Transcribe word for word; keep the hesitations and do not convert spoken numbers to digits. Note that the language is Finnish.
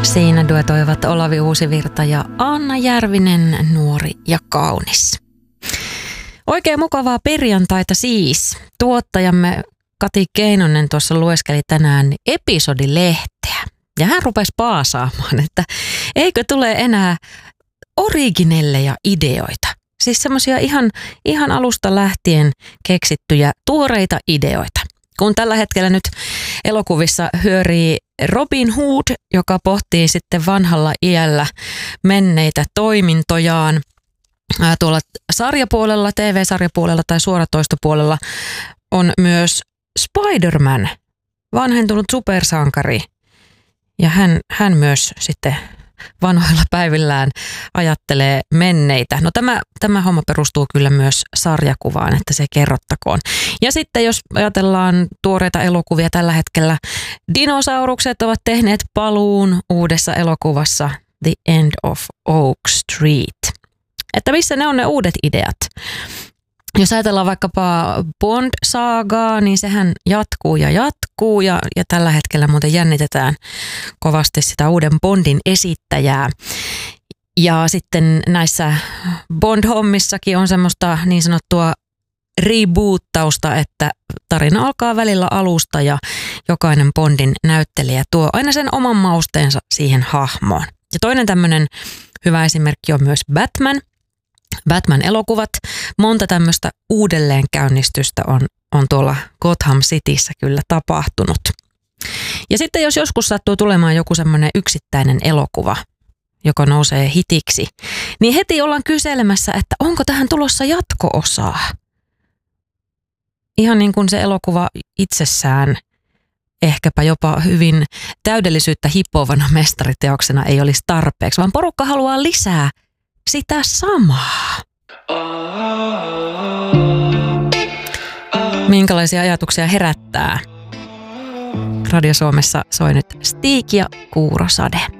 Siinä duetoivat Olavi Uusivirta ja Anna Järvinen, Nuori ja kaunis. Oikein mukavaa perjantaita siis. Tuottajamme Kati Keinonen tuossa lueskeli tänään episodilehteä. Ja hän rupesi paasaamaan, että eikö tule enää originelleja ideoita. Siis semmoisia ihan, ihan alusta lähtien keksittyjä tuoreita ideoita. Kun tällä hetkellä nyt elokuvissa hyörii Robin Hood, joka pohtii sitten vanhalla iällä menneitä toimintojaan. Tuolla sarjapuolella, T V-sarjapuolella tai suoratoistopuolella on myös Spider-Man, vanhentunut supersankari. Ja hän, hän myös sitten vanhoilla päivillään ajattelee menneitä. No tämä, tämä homma perustuu kyllä myös sarjakuvaan, että se kerrottakoon. Ja sitten jos ajatellaan tuoreita elokuvia tällä hetkellä, dinosaurukset ovat tehneet paluun uudessa elokuvassa The End of Oak Street. Että missä ne on ne uudet ideat? Jos ajatellaan vaikkapa Bond-saagaa, niin sehän jatkuu ja jatkuu ja, ja tällä hetkellä muuten jännitetään kovasti sitä uuden Bondin esittäjää. Ja sitten näissä Bond-hommissakin on semmoista niin sanottua reboottausta, että tarina alkaa välillä alusta ja jokainen Bondin näyttelijä tuo aina sen oman mausteensa siihen hahmoon. Ja toinen tämmöinen hyvä esimerkki on myös Batman. Batman-elokuvat, monta tämmöistä uudelleenkäynnistystä on, on tuolla Gotham Cityssä kyllä tapahtunut. Ja sitten jos joskus sattuu tulemaan joku semmoinen yksittäinen elokuva, joka nousee hitiksi, niin heti ollaan kyselemässä, että onko tähän tulossa jatko-osaa. Ihan niin kuin se elokuva itsessään ehkäpä jopa hyvin täydellisyyttä hippovana mestariteoksena ei olisi tarpeeksi, vaan porukka haluaa lisää sitä samaa. Minkälaisia ajatuksia herättää? Radio Suomessa soi nyt Stig ja Kuurosade.